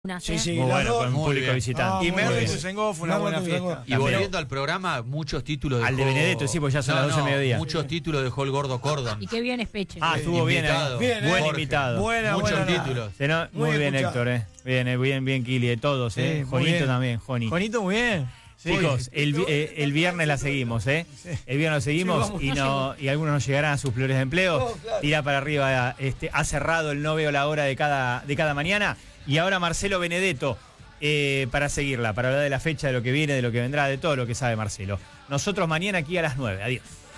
Sí, sí, muy bueno, con un muy público bien. visitante. Y Muy Merlo y bien. Ituzaingó fue una buena fiesta. Y volviendo al programa, muchos títulos dejó... Al de Benedetto, sí, pues ya son las 12 de mediodía. Muchos títulos dejó el Gordo Cordon. Y qué bien es Peche. Ah, estuvo bien, Invitado. Bien, buen Jorge. invitado. Muchos títulos. Muy Muy bien, escuchado. Héctor, bien, Kili, de todos, Sí, muy Jonito bien. también, Joni. Juanito, muy bien. Sí. Chicos, el viernes la seguimos, El viernes la seguimos Sí, vamos. y algunos nos llegarán a sus flores de empleo. Oh, claro. Tira para arriba, ha cerrado el no veo la hora de cada mañana. Y ahora Marcelo Benedetto, para seguirla, para hablar de la fecha, de lo que viene, de lo que vendrá, de todo lo que sabe Marcelo. Nosotros mañana aquí a las 9. Adiós.